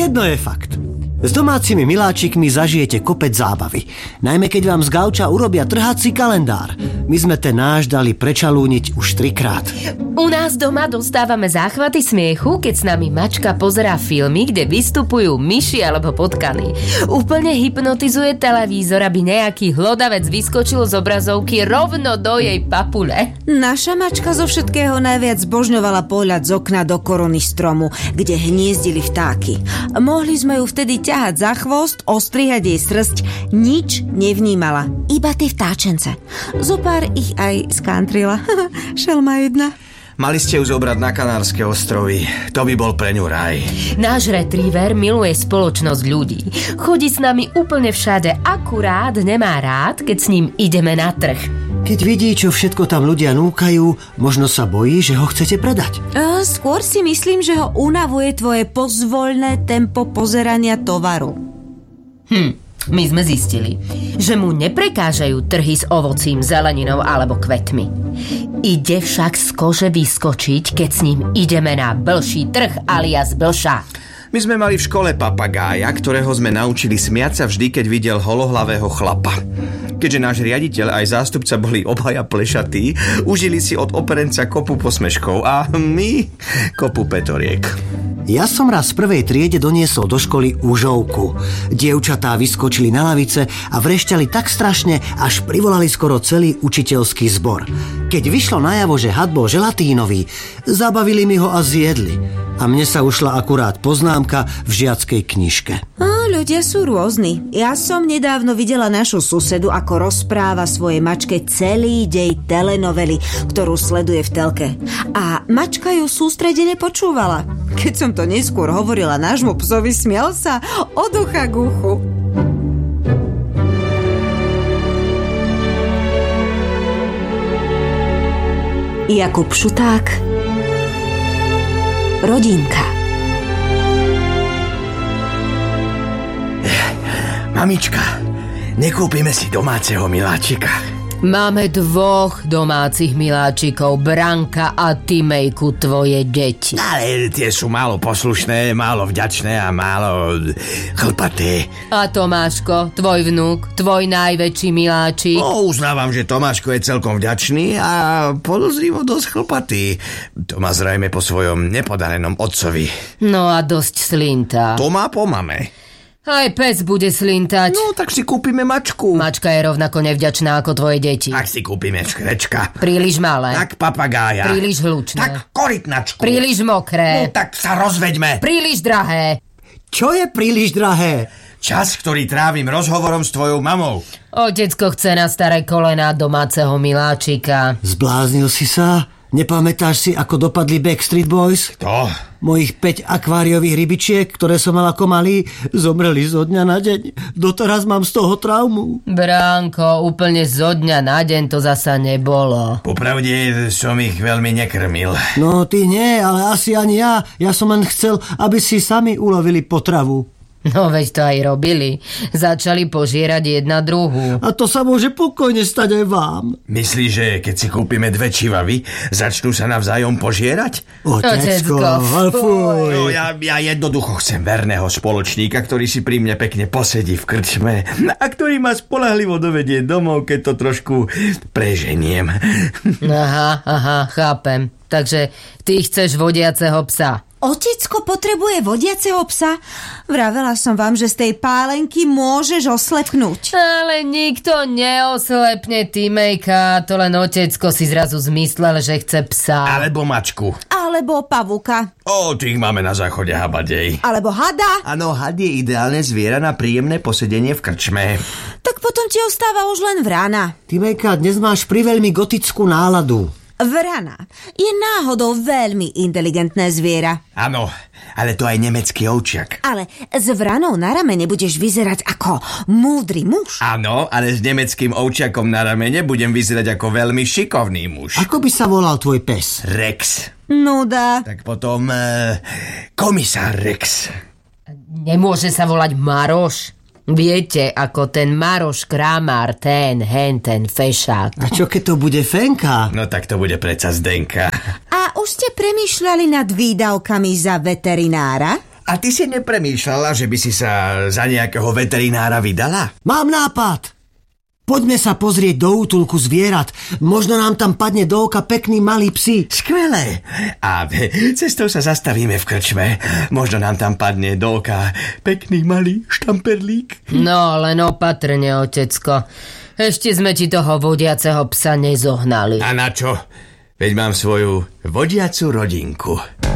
Jedno je fakt. S domácimi miláčikmi zažijete kopec zábavy. Najmä keď vám z gauča urobia trhací kalendár. My sme ten náš dali prečalúniť už 3-krát. U nás doma dostávame záchvaty smiechu, keď s nami mačka pozerá filmy, kde vystupujú myši alebo potkany. Úplne hypnotizuje televízor, aby nejaký hlodavec vyskočil z obrazovky rovno do jej papule. Naša mačka zo všetkého najviac zbožňovala pohľad z okna do koruny stromu, kde hniezdili vtáky. Mohli sme ju vtedy ťahať za chvost, ostrihať jej srsť, nič nevnímala. Iba tie vtáčence. Zopár ich aj skantrila. Šelma jedna. Mali ste ju zobrať na Kanárske ostrovy. To by bol pre ňu raj. Náš retriever miluje spoločnosť ľudí. Chodí s nami úplne všade, akurát nemá rád, keď s ním ideme na trh. Keď vidí, čo všetko tam ľudia núkajú, možno sa bojí, že ho chcete predať. Skôr si myslím, že ho unavuje tvoje pozvoľné tempo pozerania tovaru. My sme zistili, že mu neprekážajú trhy s ovocím, zeleninou alebo kvetmi. Ide však z kože vyskočiť, keď s ním ideme na blší trh alias blšá. My sme mali v škole papagája, ktorého sme naučili smiať sa vždy, keď videl holohlavého chlapa. Keďže náš riaditeľ aj zástupca boli obaja plešatí, užili si od operenca kopu posmeškov a my kopu petoriek. Ja som raz v prvej triede doniesol do školy užovku. Dievčatá vyskočili na lavice a vrešťali tak strašne, až privolali skoro celý učiteľský zbor. Keď vyšlo najavo, že had bol želatínový, zabavili mi ho a zjedli. A mne sa ušla akurát poznámka v žiackej knižke. Ľudia sú rôzni. Ja som nedávno videla našu susedu, ako rozpráva svojej mačke celý dej telenovely, ktorú sleduje v telke. A mačka ju sústredene počúvala. Keď som to neskôr hovorila nášmu psovi, smial sa od ucha k uchu. Jakub Šuták, Rodinka. Mamička, nekúpime si domáceho miláčika? Máme 2 domácich miláčikov, Branka a Timejku, tvoje deti. Ale tie sú málo poslušné, málo vďačné a málo chlpaté. A Tomáško, tvoj vnúk, tvoj najväčší miláčik? Uznávam, že Tomáško je celkom vďačný a podozrivo dosť chlpatý. To má zrejme po svojom nepodarenom otcovi. No a dosť slintá. To má po mame. Aj pes bude slintať. No, tak si kúpime mačku. Mačka je rovnako nevďačná ako tvoje deti. Tak si kúpime škrečka. Príliš malé. Tak papagája. Príliš hlučné. Tak korytnačku. Príliš mokré. No, tak sa rozveďme. Príliš drahé. Čo je príliš drahé? Čas, ktorý trávim rozhovorom s tvojou mamou. Otecko chce na staré kolená domáceho miláčika. Zbláznil si sa? Nepamätáš si, ako dopadli Backstreet Boys? Kto? Mojich 5 akváriových rybičiek, ktoré som mal ako malý, zomreli zo dňa na deň. Doteraz mám z toho traumu. Bránko, úplne zo dňa na deň to zasa nebolo. Popravde som ich veľmi nekrmil. No ty nie, ale asi ani ja. Ja som len chcel, aby si sami ulovili potravu. No veď to aj robili. Začali požierať jedna druhú. A to sa môže pokojne stať aj vám. Myslíš, že keď si kúpime 2 čivavy, začnú sa navzájom požierať? Otecko, fuj. No, ja jednoducho chcem verného spoločníka, ktorý si pri mne pekne posedí v krčme a ktorý ma spoľahlivo dovedie domov, keď to trošku preženiem. Aha, chápem. Takže ty chceš vodiaceho psa. Otecko potrebuje vodiaceho psa? Vravela som vám, že z tej pálenky môžeš oslepnúť. Ale nikto neoslepne, Timejka. To len otecko si zrazu zmyslel, že chce psa. Alebo mačku. Alebo pavuka. Tých máme na záchode habadej. Alebo hada. Áno, had je ideálne zviera na príjemné posedenie v krčme. Tak potom ti ostáva už len vrana. Timejka, dnes máš priveľmi gotickú náladu. Vrana je náhodou veľmi inteligentné zviera. Áno, ale to aj nemecký ovčiak. Ale s vranou na ramene budeš vyzerať ako múdry muž. Áno, ale s nemeckým ovčiakom na ramene budem vyzerať ako veľmi šikovný muž. Ako by sa volal tvoj pes? Rex. Nuda. Tak potom komisár Rex. Nemôže sa volať Maroš. Viete, ako ten Maroš Kramár, ten fešák. A čo keď to bude Fenka? No tak to bude predsa Zdenka. A už ste premýšľali nad výdavkami za veterinára? A ty si nepremýšľala, že by si sa za nejakého veterinára vydala? Mám nápad. Poďme sa pozrieť do útulku zvierat. Možno nám tam padne do oka pekný malý psi. Skvelé. A cestou sa zastavíme v krčme. Možno nám tam padne do oka pekný malý štamperlík. No, len opatrne, otecko. Ešte sme ti toho vodiaceho psa nezohnali. A na čo? Veď mám svoju vodiacu rodinku.